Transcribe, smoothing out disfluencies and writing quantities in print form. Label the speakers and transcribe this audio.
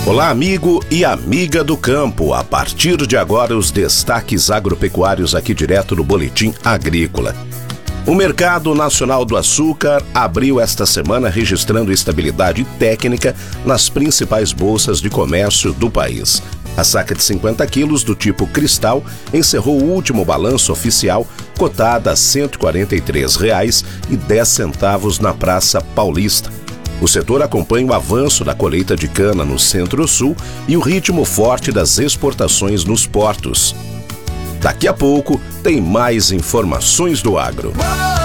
Speaker 1: Olá, amigo e amiga do campo. A partir de agora, os destaques agropecuários aqui direto no Boletim Agrícola. O mercado nacional do açúcar abriu esta semana registrando estabilidade técnica nas principais bolsas de comércio do país. A saca de 50 quilos do tipo cristal encerrou o último balanço oficial cotada a R$ 143,10 na Praça Paulista. O setor acompanha o avanço da colheita de cana no Centro-Sul e o ritmo forte das exportações nos portos. Daqui a pouco tem mais informações do agro.